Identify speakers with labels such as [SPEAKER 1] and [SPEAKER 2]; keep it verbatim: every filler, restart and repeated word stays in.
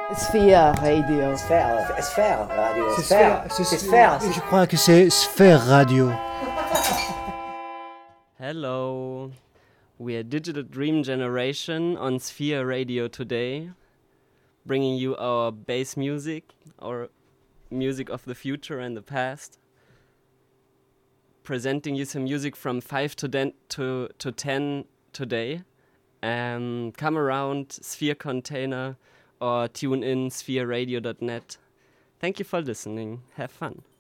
[SPEAKER 1] Sphere Radio.
[SPEAKER 2] Sphère, Sphère Radio.
[SPEAKER 3] C'est
[SPEAKER 2] Sphère.
[SPEAKER 3] Sphère, c'est
[SPEAKER 2] C'est
[SPEAKER 3] Sphère.
[SPEAKER 2] Sphère.
[SPEAKER 3] Je crois que c'est Sphère Radio.
[SPEAKER 4] Hello, we are Digital Dream Generation on Sphere Radio today, bringing you our bass music, our music of the future and the past, presenting you some music from five to ten to, to ten today. Um, come around Sphere Container or tune in sphere radio dot net. Thank you for listening. Have fun.